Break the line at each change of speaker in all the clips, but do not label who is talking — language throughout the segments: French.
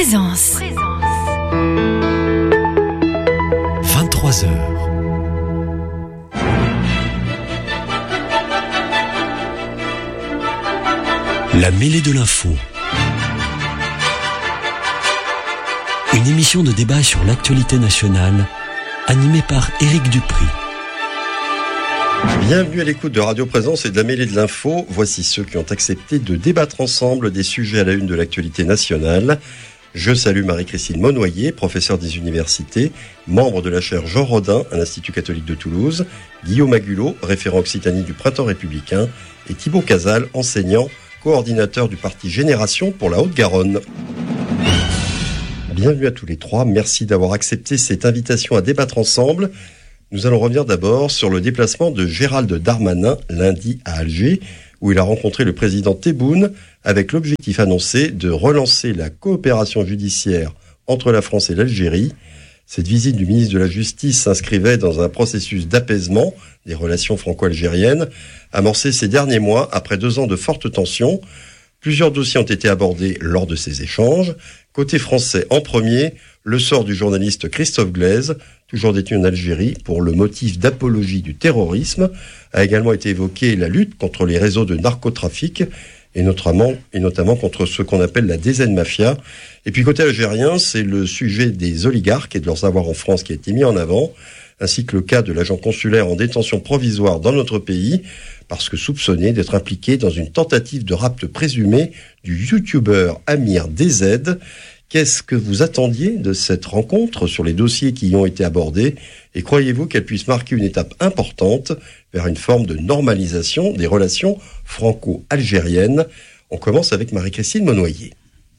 Présence.
23h. La mêlée de l'info. Une émission de débat sur l'actualité nationale, animée par Éric Dupri.
Bienvenue à l'écoute de Radio Présence et de la mêlée de l'info. Voici ceux qui ont accepté de débattre ensemble des sujets à la une de l'actualité nationale. Je salue Marie-Christine Monnoyer, professeure des universités, membre de la chaire Jean Rodin à l'Institut catholique de Toulouse, Guillaume Agulot, référent Occitanie du Printemps républicain, et Thibaut Casal, enseignant, coordinateur du parti Génération pour la Haute-Garonne. Bienvenue à tous les trois, merci d'avoir accepté cette invitation à débattre ensemble. Nous allons revenir d'abord sur le déplacement de Gérald Darmanin lundi à Alger, où il a rencontré le président Tebboune avec l'objectif annoncé de relancer la coopération judiciaire entre la France et l'Algérie. Cette visite du ministre de la Justice s'inscrivait dans un processus d'apaisement des relations franco-algériennes, amorcé ces derniers mois après 2 ans de fortes tensions. Plusieurs dossiers ont été abordés lors de ces échanges. Côté français, en premier, le sort du journaliste Christophe Glaise, toujours détenu en Algérie pour le motif d'apologie du terrorisme. A également été évoquée la lutte contre les réseaux de narcotrafic et notamment contre ce qu'on appelle la DZ Mafia. Et puis côté algérien, c'est le sujet des oligarques et de leurs avoirs en France qui a été mis en avant, ainsi que le cas de l'agent consulaire en détention provisoire dans notre pays, parce que soupçonné d'être impliqué dans une tentative de rapt présumé du youtubeur Amir DZ. Qu'est-ce que vous attendiez de cette rencontre sur les dossiers qui y ont été abordés et croyez-vous qu'elle puisse marquer une étape importante vers une forme de normalisation des relations franco-algériennes? On commence avec Marie-Christine Monnoyer.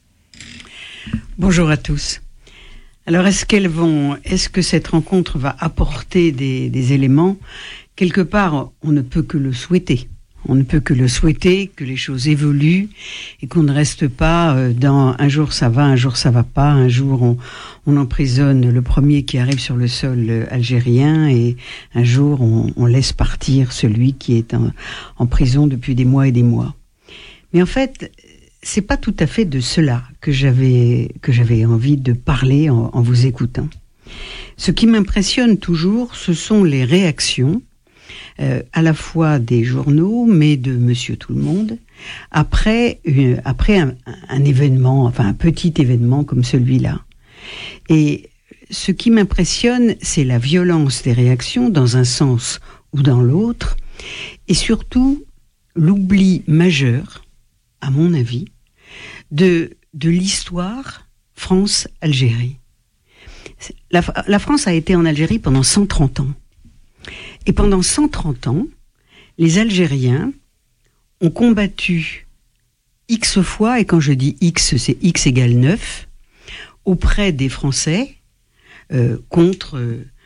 Bonjour à tous. Alors est-ce que cette rencontre va apporter des éléments? Quelque part, on ne peut que le souhaiter. On ne peut que le souhaiter, que les choses évoluent et qu'on ne reste pas dans un jour ça va, un jour ça va pas, un jour on emprisonne le premier qui arrive sur le sol algérien et un jour on laisse partir celui qui est en prison depuis des mois et des mois. Mais en fait, c'est pas tout à fait de cela que j'avais envie de parler en vous écoutant. Ce qui m'impressionne toujours, ce sont les réactions à la fois des journaux, mais de Monsieur Tout-le-Monde, après un événement, enfin un petit événement comme celui-là. Et ce qui m'impressionne, c'est la violence des réactions dans un sens ou dans l'autre, et surtout l'oubli majeur, à mon avis, de l'histoire France-Algérie. La France a été en Algérie pendant 130 ans. Et pendant 130 ans, les Algériens ont combattu X fois, et quand je dis X, c'est X égale 9, auprès des Français, contre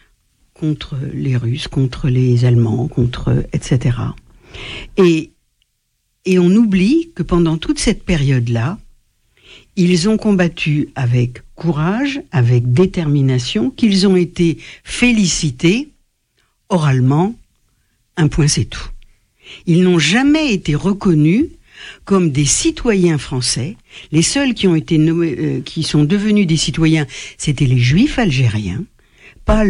les Russes, contre les Allemands, etc. Et on oublie que pendant toute cette période-là, ils ont combattu avec courage, avec détermination, qu'ils ont été félicités oralement, un point c'est tout. Ils n'ont jamais été reconnus comme des citoyens français. Les seuls qui ont été qui sont devenus des citoyens, c'était les Juifs algériens, pas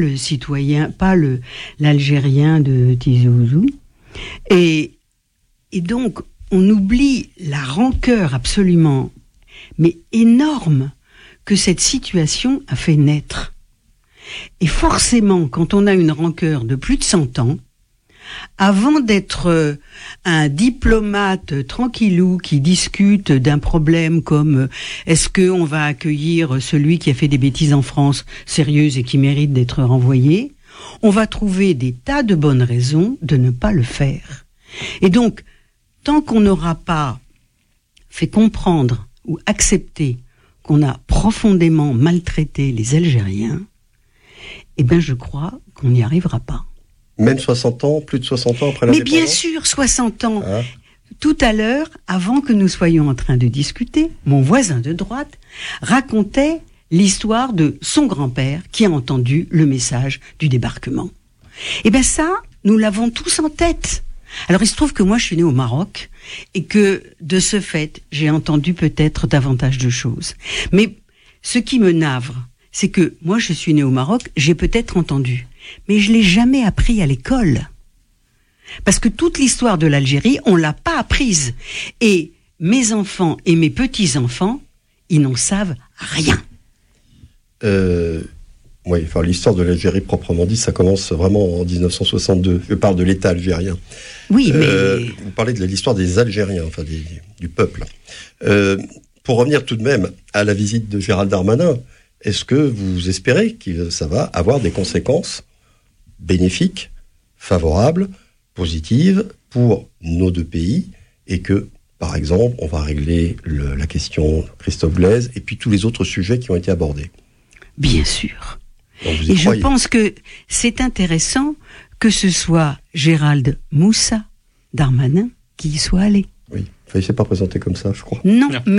l'Algérien de Tizi Ouzou. Et donc, on oublie la rancœur absolument, mais énorme, que cette situation a fait naître. Et forcément, quand on a une rancœur de plus de 100 ans, avant d'être un diplomate tranquillou qui discute d'un problème comme est-ce qu'on va accueillir celui qui a fait des bêtises en France sérieuses et qui mérite d'être renvoyé, on va trouver des tas de bonnes raisons de ne pas le faire. Et donc, tant qu'on n'aura pas fait comprendre ou accepté qu'on a profondément maltraité les Algériens, eh bien, je crois qu'on n'y arrivera pas.
Même 60 ans, plus de 60 ans après l'indépendance? Mais
bien sûr, 60 ans. Tout à l'heure, avant que nous soyons en train de discuter, mon voisin de droite racontait l'histoire de son grand-père qui a entendu le message du débarquement. Eh bien ça, nous l'avons tous en tête. Alors il se trouve que moi je suis née au Maroc et que de ce fait, j'ai entendu peut-être davantage de choses. Mais ce qui me navre, c'est que moi je suis née au Maroc, j'ai peut-être entendu, mais je l'ai jamais appris à l'école. Parce que toute l'histoire de l'Algérie, on l'a pas apprise. Et mes enfants et mes petits-enfants, ils n'en savent rien.
Oui, enfin, l'histoire de l'Algérie proprement dit, ça commence vraiment en 1962. Je parle de l'État algérien.
Oui, mais...
Vous parlez de l'histoire des Algériens, enfin du peuple. Pour revenir tout de même à la visite de Gérald Darmanin, est-ce que vous espérez que ça va avoir des conséquences bénéfiques, favorables, positives pour nos deux pays, et que, par exemple, on va régler la question Christophe Blaise et puis tous les autres sujets qui ont été abordés?
Bien sûr.
Donc vous y
Et
croyez?
je pense que c'est intéressant que ce soit Gérald Moussa Darmanin qui y soit allé.
Oui, enfin, il ne s'est pas présenté comme ça, je crois.
Non.